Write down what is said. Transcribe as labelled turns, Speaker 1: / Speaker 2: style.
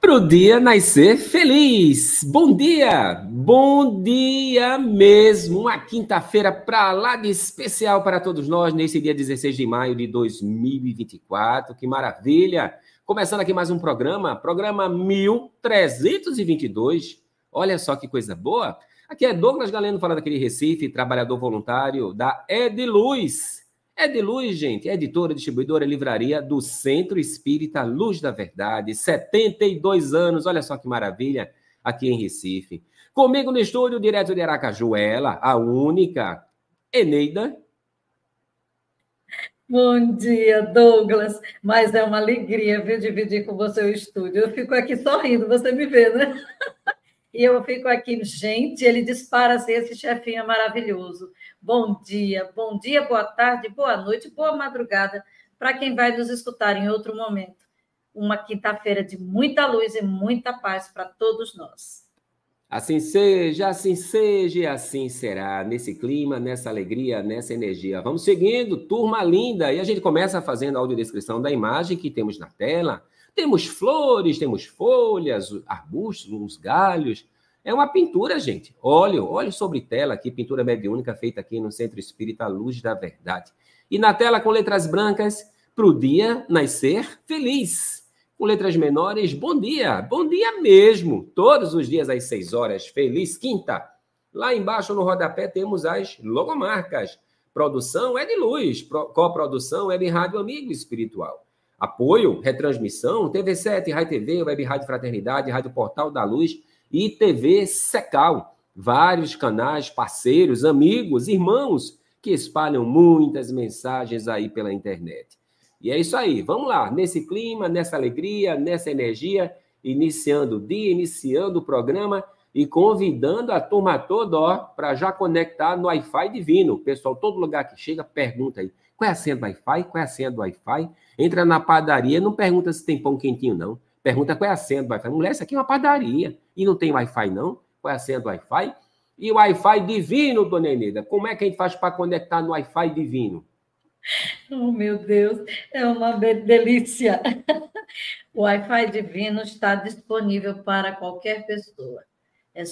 Speaker 1: Pro dia nascer feliz. Bom dia mesmo. Uma quinta-feira para lá de especial para todos nós, nesse dia 16 de maio de 2024. Que maravilha! Começando aqui mais um programa 1322. Olha só que coisa boa. Aqui é Douglas Galeno falando aqui de Recife, trabalhador voluntário da Ediluz. Ediluz, gente, é editora, distribuidora, livraria do Centro Espírita Luz da Verdade, 72 anos, olha só que maravilha, aqui em Recife. Comigo no estúdio, direto de Aracaju, ela, a única, Eneida.
Speaker 2: Bom dia, Douglas. Mas é uma alegria, viu, dividir com você o estúdio. Eu fico aqui sorrindo, você me vê, né? E eu fico aqui, gente, ele dispara assim, esse chefinho é maravilhoso. Bom dia, boa tarde, boa noite, boa madrugada, para quem vai nos escutar em outro momento. Uma quinta-feira de muita luz e muita paz para todos nós.
Speaker 1: Assim seja e assim será, nesse clima, nessa alegria, nessa energia. Vamos seguindo, turma linda, e a gente começa fazendo a audiodescrição da imagem que temos na tela. Temos flores, temos folhas, arbustos, uns galhos. É uma pintura, gente. Óleo sobre tela aqui, pintura mediúnica feita aqui no Centro Espírita Luz da Verdade. E na tela com letras brancas, para o dia nascer feliz. Com letras menores, bom dia mesmo, todos os dias às 6 horas, feliz quinta. Lá embaixo no rodapé temos as logomarcas. Produção é de luz, coprodução é de Rádio Amigo Espiritual. Apoio, retransmissão, TV7, Rai TV, Web Rádio Fraternidade, Rádio Portal da Luz e TV Secal. Vários canais, parceiros, amigos, irmãos que espalham muitas mensagens aí pela internet. E é isso aí, vamos lá, nesse clima, nessa alegria, nessa energia, iniciando o dia, iniciando o programa e convidando a turma toda para já conectar no Wi-Fi divino. O pessoal, todo lugar que chega, pergunta aí, qual é a senha do Wi-Fi? Qual é a senha do Wi-Fi? Entra na padaria, não pergunta se tem pão quentinho, não. Pergunta qual é a senha do Wi-Fi. Mulher, isso aqui é uma padaria e não tem Wi-Fi, não? Qual é a senha do Wi-Fi? E o Wi-Fi divino, dona Eneida, como é que a gente faz para conectar no Wi-Fi divino?
Speaker 2: Oh, meu Deus, é uma delícia. O Wi-Fi divino está disponível para qualquer pessoa.